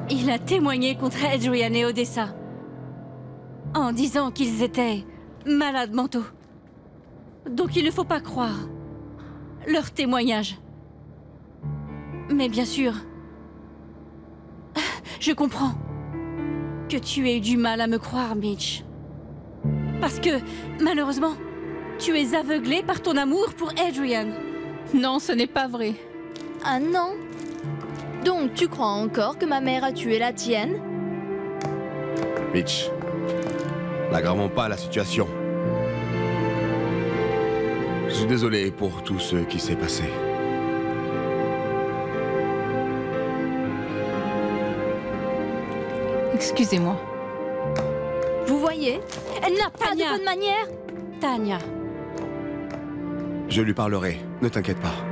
Il a témoigné contre Adrian et Odessa, en disant qu'ils étaient malades mentaux. Donc il ne faut pas croire leur témoignage. Mais bien sûr, je comprends que tu aies eu du mal à me croire, Mitch. Parce que, malheureusement, tu es aveuglé par ton amour pour Adrian. Non, ce n'est pas vrai. Ah non? Donc tu crois encore que ma mère a tué la tienne? Mitch, n'aggravons pas la situation. Je suis désolé pour tout ce qui s'est passé. Excusez-moi. Vous voyez? Elle n'a pas de bonne manière. Tanya. Je lui parlerai, ne t'inquiète pas.